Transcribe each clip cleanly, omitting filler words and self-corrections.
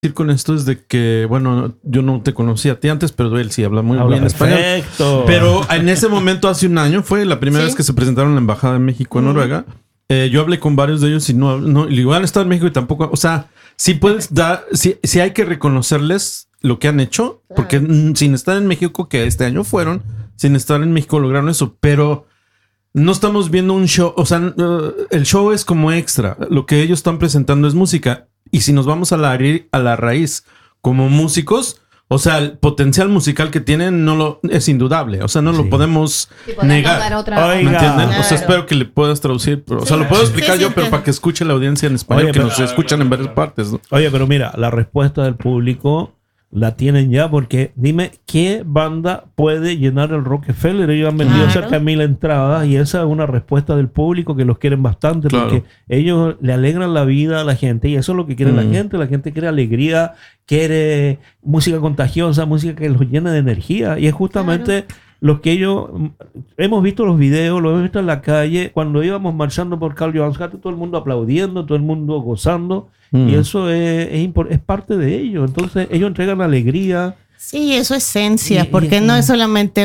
decir con esto es de que, bueno, yo no te conocía a ti antes, pero él sí habla muy bien español. Perfecto. Pero en ese momento, hace un año, fue la primera vez que se presentaron en la Embajada de México en Noruega. Yo hablé con varios de ellos y no igual han estado en México y tampoco, o sea, sí puedes dar, sí hay que reconocerles lo que han hecho, porque sin estar en México, que este año fueron, sin estar en México lograron eso, pero no estamos viendo un show, o sea, el show es como extra, lo que ellos están presentando es música, y si nos vamos a la raíz como músicos, o sea, el potencial musical que tienen es indudable. O sea, no lo podemos negar. ¿Me entienden? Claro. O sea, espero que le puedas traducir. Pero, o sea, lo puedo explicar yo, pero para que escuche la audiencia en español, que nos escuchan en varias partes, ¿no? Oye, pero mira, la respuesta del público la tienen ya, porque dime, ¿qué banda puede llenar el Rockefeller? Ellos han vendido cerca de 1,000 entradas y esa es una respuesta del público que los quieren bastante, porque ellos le alegran la vida a la gente y eso es lo que quiere la gente quiere alegría, quiere música contagiosa, música que los llene de energía y es justamente lo que ellos, hemos visto los videos, lo hemos visto en la calle, cuando íbamos marchando por Karl Johans gate, todo el mundo aplaudiendo, todo el mundo gozando. Y eso es parte de ellos. Entonces, ellos entregan alegría. Sí, eso es esencia, porque no es solamente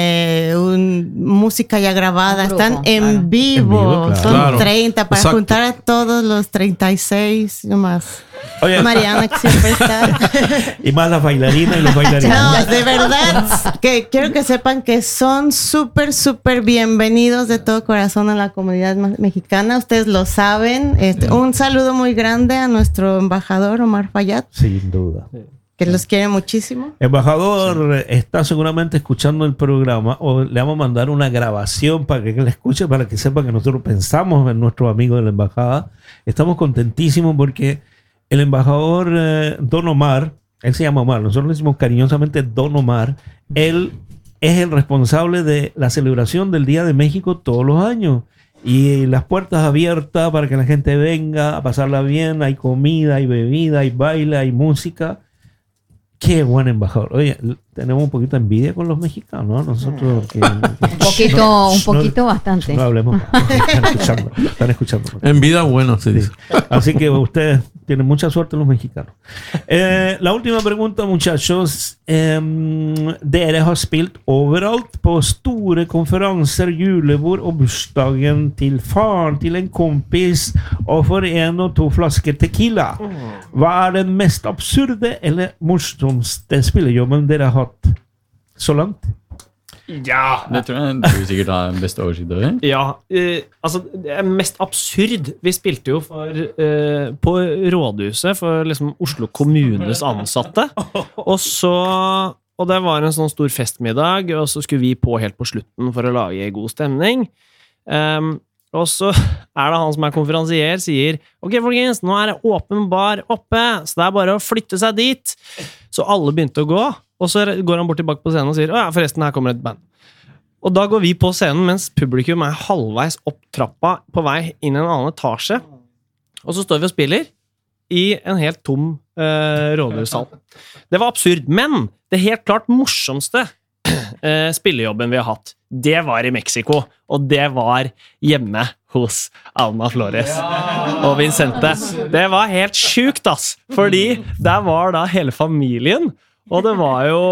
un música ya grabada, están en vivo, son 30, para juntar a todos los 36 nomás. Oye, Mariana, que siempre está. Y más las bailarinas y los bailarines. No, de verdad, que quiero que sepan que son súper, súper bienvenidos de todo corazón a la comunidad mexicana. Ustedes lo saben. Un saludo muy grande a nuestro embajador Omar Fayad. Sin duda. Que los quiere muchísimo. Embajador, está seguramente escuchando el programa o le vamos a mandar una grabación para que le escuche, para que sepa que nosotros pensamos en nuestro amigo de la embajada. Estamos contentísimos porque el embajador Don Omar, él se llama Omar, nosotros le decimos cariñosamente Don Omar, él es el responsable de la celebración del Día de México todos los años. Y las puertas abiertas para que la gente venga a pasarla bien, hay comida, hay bebida, hay baile, hay música. Qué buen embajador. Oye, tenemos un poquito de envidia con los mexicanos, ¿no? Nosotros un poquito bastante. No hablemos. Están escuchando. En vida, bueno, se dice. Así que ustedes tienen mucha suerte los mexicanos. La última pregunta, muchachos. Dere har spilt overalt på store konferenser, julebord og bursdagen til faren til en kompis og for 1 og 2 flasker tequila. Hva den mest absurde eller morsomste spillejobben dere har hatt så langt? Ja, det tror jeg du sikkert har en beste oversikt over. Ja, altså det er mest absurd. Vi spilte jo på rådhuset for liksom Oslo kommunes ansatte. Og det var en sånn stor festmiddag, og så skulle vi på helt på slutten for å lage god stemning. Og så er det han som er konferansier, sier ok, folkens, nå er det åpen bar oppe, så det er bare å flytte seg dit. Så alle begynte å gå, og så går han bort tilbake på scenen og sier ja, forresten, her kommer et band. Og da går vi på scenen mens publikum er halvveis opp trappa på vei inn i en annen etasje. Og så står vi og spiller i en helt tom rådhussal. Det var absurd, men det helt klart morsomste spillejobben vi har hatt, det var i Mexico, og det var hjemme hos Alma Flores og Vincente. Det var helt sjukt, ass, fordi der var da hele familien, og det var jo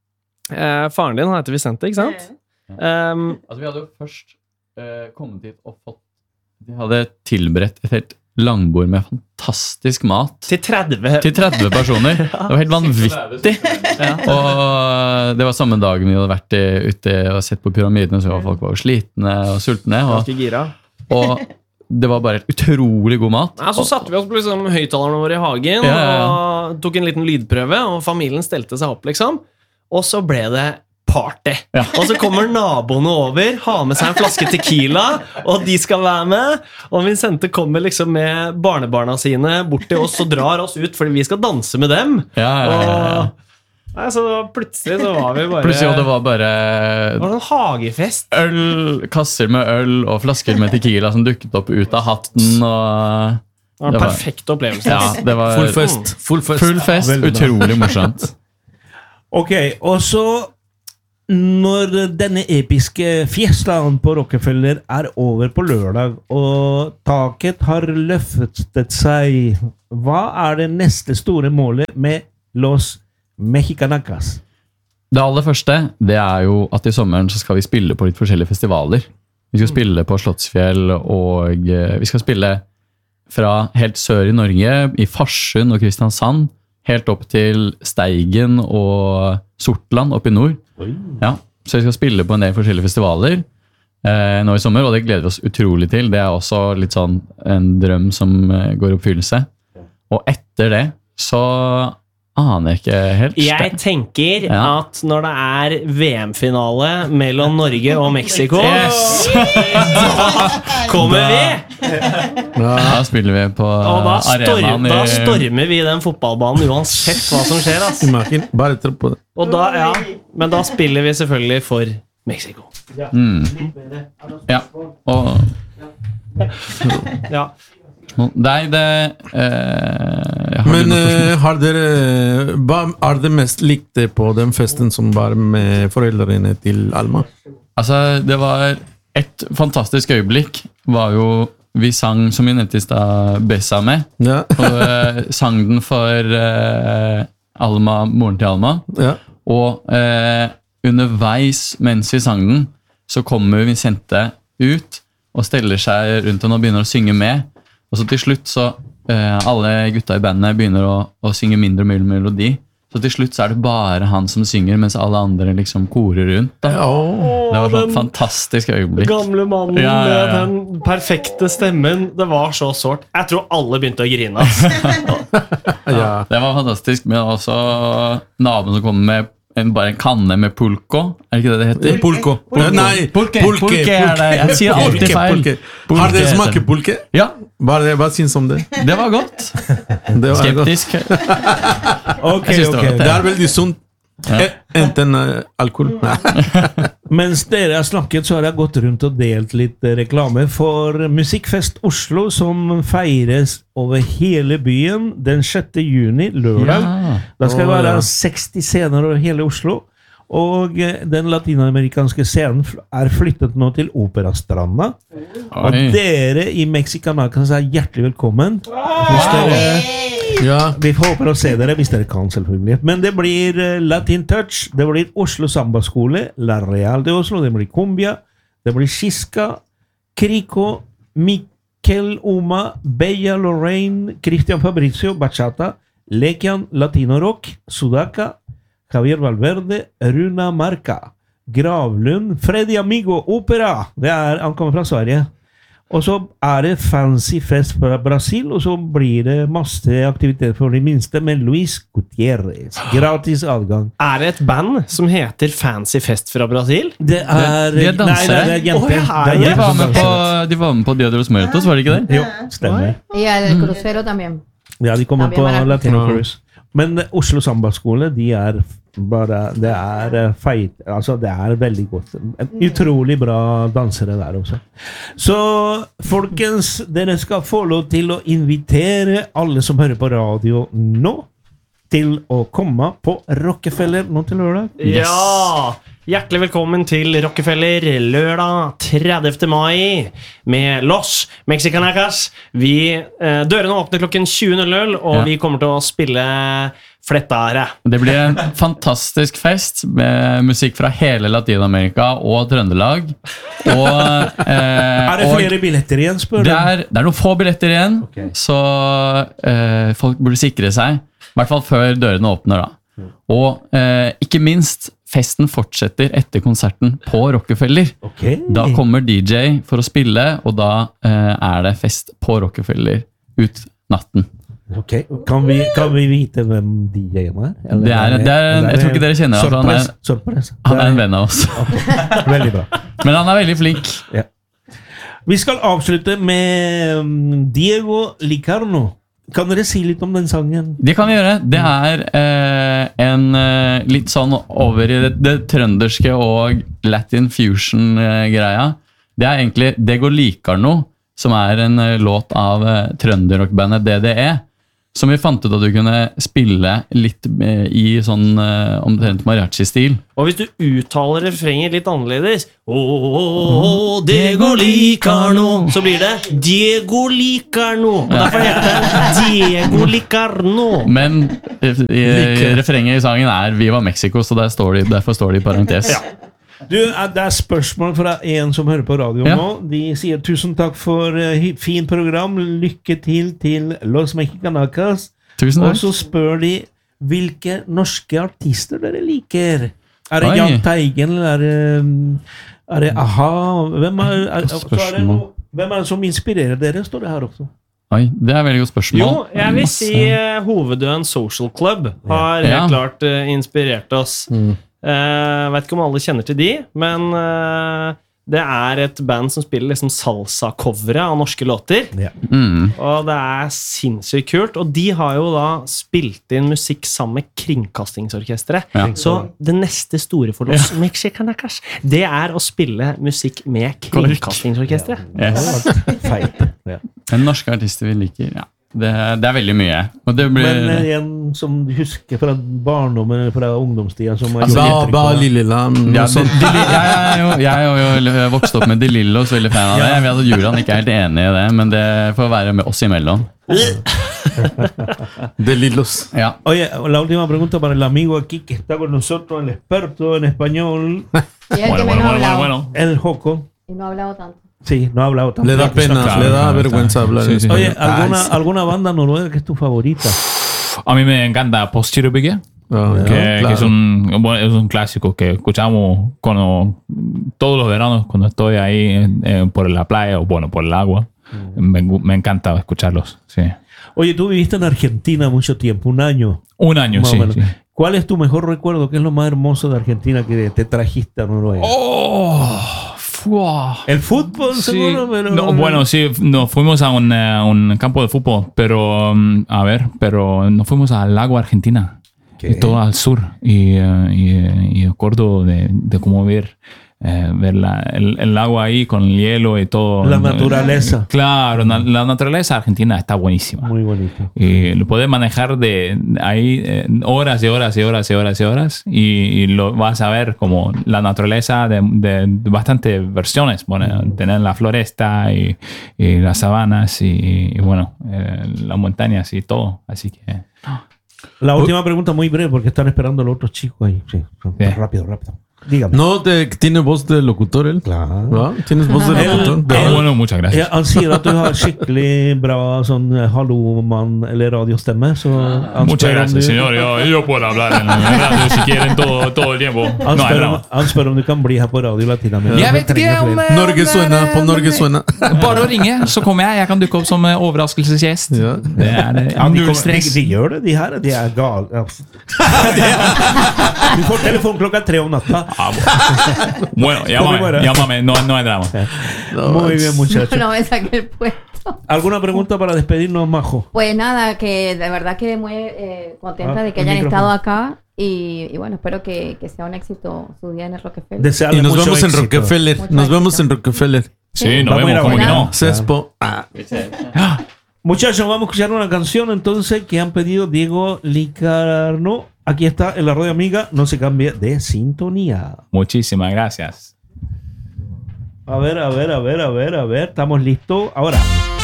faren din, han heter Vicente, ikke sant? Altså vi hadde jo først kommet hit og fått, de hadde tilberedt et helt langbord med fantastisk mat til 30 personer. Det var helt vanvittig. Og det var samme dagen vi hadde vært ute og sett på pyramidene, så folk var slitne og sultne. Og det var bare et utrolig god mat. Ja, så satte vi oss på liksom høyttalerne våre i hagen og tok en liten lydprøve, og familien stelte seg opp liksom. Og så ble det party. Og så kommer naboene over, har med seg en flaske tequila, og de skal være med, og Vincente kommer liksom med barnebarna sine bort til oss og drar oss ut, fordi vi skal danse med dem. Nei, så plutselig så var vi bare... Plutselig, og det var bare... Det var en hagefest. Kasser med øl og flasker med tequila som dukket opp ut av hatten, og... Det var en perfekt opplevelse. Ja, det var... Full fest. Utrolig morsomt. Ok, og så Når denne episke fiestaen på Rockefeller over på lørdag, og taket har løftet seg, hva det neste store målet med Los Mexicanacas? Det aller første, det jo at I sommeren så skal vi spille på litt forskjellige festivaler. Vi skal spille på Slottsfjell, og vi skal spille fra helt sør I Norge, I Farsund og Kristiansand, helt opp til Steigen og Sortland opp I nord. Ja, så vi skal spille på en del forskjellige festivaler nå I sommer, og det gleder vi oss utrolig til. Det også litt sånn en drøm som går I oppfyllelse. Og etter det så aner jeg ikke helt. Jeg tenker at når det VM-finale mellom Norge og Mexico, da kommer vi! Da spiller vi på arenaen. Da stormer vi den fotballbanen uansett hva som skjer. Bare tro på det. Og da, men da spiller vi selvfølgelig for Mexico. Ja, og... Ja. Nei, men har dere hva det mest likte på den festen som var med foreldrene til Alma? Altså, det var et fantastisk øyeblikk var jo vi sang, som vi nevnte I sted, Bessa med og sang den for Alma, moren til Alma og underveis mens vi sang den så kommer Vincente ut og steller seg rundt henne og begynner å synge med. Og så til slutt så alle gutta I bandet begynner å synge mindre og mindre melodi. Så til slutt så det bare han som synger, mens alle andre liksom korer rundt. Da. Det var sånn fantastisk øyeblikk. Gamle mannen med den perfekte stemmen. Det var så sårt. Jeg tror alle begynte å grine. Det var fantastisk, men også naboen som kom med bare en kanne med pulko. Det ikke det heter? Pulko. Nei, pulke. Det. Jeg sier alltid feil. Har dere smaket pulke? Ja. Hva synes om det? Det var godt. Det var skeptisk. Ok. Det veldig sunt. Enten alkohol. Mens dere har snakket, så har jeg gått rundt og delt litt reklame for Musikkfest Oslo, som feires over hele byen den 6. juni, lørdag. Da skal det være 60 scener over hele Oslo. Og den latinamerikanske scenen flyttet nå til Operastranda. Og dere I Mexicanacas hjertelig velkommen. Vi håper å se dere hvis dere kan selvfølgelig. Men det blir Latin Touch, det blir Oslo Samba-skole, La Real de Oslo, det blir Cumbia, det blir Xiska, Kriko, Miquel Oma, Bella Lorraine, Christian Fabrizio, Bachata, Lekian, Latino Rock, Sudaca, Javier Valverde, Runa Marca, Gravlund, Freddy Amigo, Opera. Han kommer fra Sverige. Og så det Fancy Fest fra Brasil, og så blir det masse aktiviteter for de minste med Luis Gutierrez. Gratis adgang. Det et band som heter Fancy Fest fra Brasil? De dansere. Nei, det jenter. De var med på Dia de los Muertos, var det ikke det? Jo, stemmer. Y el crucero también. Ja, de kommer på Latino Cruise. Men Oslo Samba-skole, de bare, det feit, altså det veldig godt. Utrolig bra dansere der også. Så, folkens, dere skal få lov til å invitere alle som hører på radio nå, til å komme på Rockefeller nå til lørdag. Ja! Hjertelig velkommen til Rockefeller lørdag 30. mai med Los Mexicanacas. Dørene åpner klokken 20.00, og vi kommer til å spille flettare. Det blir en fantastisk fest med musikk fra hele Latinamerika og Trøndelag. Og, det flere billetter igjen, spør du? Det noen få billetter igjen, så folk burde sikre seg, I hvert fall før dørene åpner da. Og ikke minst, festen fortsetter etter konserten på Rockefeller. Da kommer DJ for å spille, og da det fest på Rockefeller ut natten. Kan vi vite hvem DJ-en jeg tror ikke dere kjenner han en venn av oss. Veldig bra. Men han veldig flink. Vi skal avslutte med Diego Licarno. Kan dere si litt om den sangen? Det kan vi gjøre. Det en litt sånn over I det trønderske og Latin fusion-greia. Det egentlig Det går likar noe, som en låt av trønderrockbandet DDE, som vi fant ut at du kunne spille litt i sånn omtrent mariachi-stil. Og hvis du uttaler refrenget litt annerledes, Diego liker no, så blir det Diego liker no. Og derfor heter det Diego liker no. Men refrenget i sangen er Viva Mexico, så derfor står det i parentes. Ja. Du, det er spørsmål fra en som hører på radio nå. De sier tusen takk for fint program. Lykke til Los Mexicanacas. Tusen takk. Og så spør de hvilke norske artister dere liker. Er det Jahn Teigen, eller er det A-ha? Hvem er det som inspirerer dere, står det her også. Oi, det er et veldig godt spørsmål. Jo, jeg vil si Hovedøen Social Club har helt klart inspirert oss. Jeg vet ikke om alle kjenner til de, men det er et band som spiller liksom salsa-covere av norske låter. Og det er sinnssykt kult. Og de har jo da spilt inn musikk sammen med Kringkastingsorkestret. Så det neste store for Los Mexicanacas, det er å spille musikk med Kringkastingsorkestret. En norske artister vi liker, det er veldig mye. Og det blir... Men en som du husker fra barndommen eller fra ungdomstiden som Lille Lam. Jeg har jo vokst opp med De Lillos, veldig fan av det. Jeg vet at Juran ikke er helt enig i det, men det får være med oss imellom. De Lillos. Oye, la última pregunta para el amigo aquí que está con nosotros, el experto en español. Bueno. El Joco. Y no ha hablado tanto. Sí, no ha hablado tanto. Le da pena, le da vergüenza hablar. Sí. Oye, ¿alguna banda noruega que es tu favorita? A mí me encanta Postgirobygget, que es un clásico que escuchamos todos los veranos cuando estoy ahí por la playa o por el agua. Me encanta escucharlos. Sí. Oye, tú viviste en Argentina mucho tiempo, un año. Un año, sí. ¿Cuál es tu mejor recuerdo? ¿Qué es lo más hermoso de Argentina que te trajiste a Noruega? El fútbol, seguro, pero... No, bueno, sí, nos fuimos a un campo de fútbol, pero nos fuimos al lago Argentina, y todo al sur, y acuerdo de cómo ver el lago ahí con el hielo y todo. La naturaleza. Claro, la naturaleza argentina está buenísima. Muy bonito. Y lo puedes manejar de ahí horas y horas y horas y horas y horas y lo vas a ver como la naturaleza de bastantes versiones. Bueno, tener la floresta y las sabanas y bueno, las montañas y todo. Así que... La última pregunta muy breve porque están esperando los otros chicos ahí. Sí. Rápido. Dígame. No, ¿tiene voz de locutor él? Claro. ¿Tienes voz de locutor? Bueno, muchas gracias. Han sier at du har skikkelig bra sånn hallo-mann eller radiostemme. Så muchas gracias, señor. Yo puedo hablar en radio si quieren todo el tiempo. Han spør om du kan bli her på Radio Latinamerika. Jeg vet ikke om Norge suena. Bare å ringe, så kommer jeg. Jeg kan dukke opp som overraskelsesgjest. Ja. Det er null stress. De gjør det, de her. De er gale. Du får telefon klokka 3 om natta. Bueno, llámame, no hay drama. Muy bien, muchachos. No me saqué el puesto. ¿Alguna pregunta para despedirnos, Majo? Pues nada, que de verdad quedé muy contenta de que hayan estado acá y bueno, espero que sea un éxito su día en el Rockefeller. Y nos vemos en Rockefeller. Nos vemos en Rockefeller. Sí, nos vemos, ¿cómo que no? Cespo. Muchachos, vamos a escuchar una canción entonces que han pedido Diego Licarno. Aquí está en la radio amiga, no se cambie de sintonía. Muchísimas gracias. A ver, estamos listos. Ahora.